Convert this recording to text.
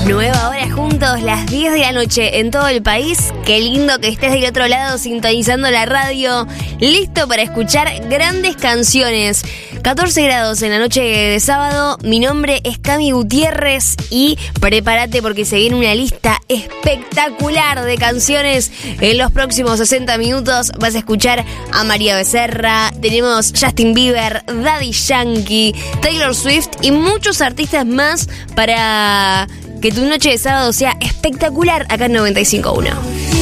Nueva hora juntos, las 10 de la noche en todo el país. Qué lindo que estés del otro lado sintonizando la radio, listo para escuchar grandes canciones. 14 grados en la noche de sábado. Mi nombre es Cami Gutiérrez y prepárate porque se viene una lista espectacular de canciones. En los próximos 60 minutos vas a escuchar a María Becerra, tenemos Justin Bieber, Daddy Yankee, Taylor Swift y muchos artistas más para que tu noche de sábado sea espectacular acá en 95.1.